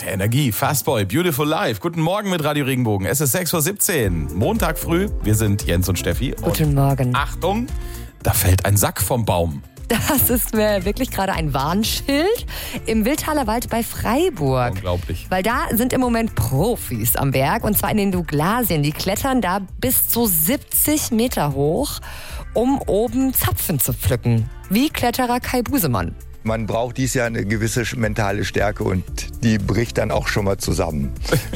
Energie, Fastboy, Beautiful Life. Guten Morgen mit Radio Regenbogen. Es ist 6:17 Uhr, Montag früh. Wir sind Jens und Steffi. Guten Morgen. Achtung, da fällt ein Sack vom Baum. Das ist wirklich gerade ein Warnschild im Wildtaler Wald bei Freiburg. Unglaublich. Weil da sind im Moment Profis am Werk, und zwar in den Douglasien. Die klettern da bis zu 70 Meter hoch, um oben Zapfen zu pflücken. Wie Kletterer Kai Busemann. Man braucht dies Jahr eine gewisse mentale Stärke und die bricht dann auch schon mal zusammen.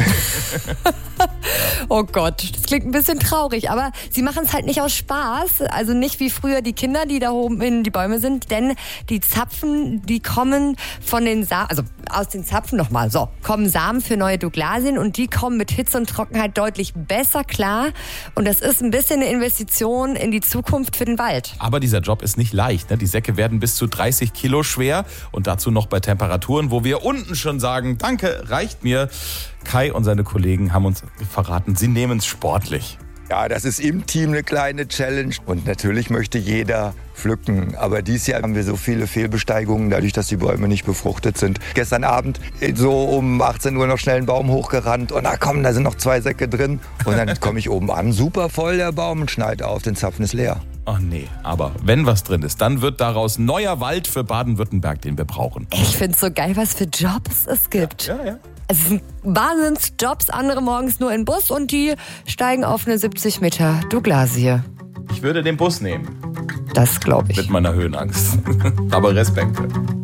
Oh Gott, das klingt ein bisschen traurig, aber sie machen es halt nicht aus Spaß. Also nicht wie früher die Kinder, die da oben in die Bäume sind, denn die Zapfen, die kommen von den Samen, also aus den Zapfen nochmal, kommen Samen für neue Douglasien, und die kommen mit Hitze und Trockenheit deutlich besser klar. Und das ist ein bisschen eine Investition in die Zukunft für den Wald. Aber dieser Job ist nicht leicht, ne? Die Säcke werden bis zu 30 Kilo schwer und dazu noch bei Temperaturen, wo wir unten schon sagen, danke, reicht mir. Kai und seine Kollegen haben uns verraten, sie nehmen es sportlich. Ja, das ist im Team eine kleine Challenge und natürlich möchte jeder pflücken. Aber dieses Jahr haben wir so viele Fehlbesteigungen, dadurch, dass die Bäume nicht befruchtet sind. Gestern Abend so um 18 Uhr noch schnell einen Baum hochgerannt und da sind noch 2 Säcke drin. Und dann komme ich oben an, super voll der Baum, und schneide auf, den Zapfen ist leer. Ach nee, aber wenn was drin ist, dann wird daraus neuer Wald für Baden-Württemberg, den wir brauchen. Ich find's so geil, was für Jobs es gibt. Ja. Es sind Wahnsinnsjobs, andere morgens nur in Bus und die steigen auf eine 70 Meter Douglasie. Ich würde den Bus nehmen. Das glaube ich. Mit meiner Höhenangst. Aber Respekt.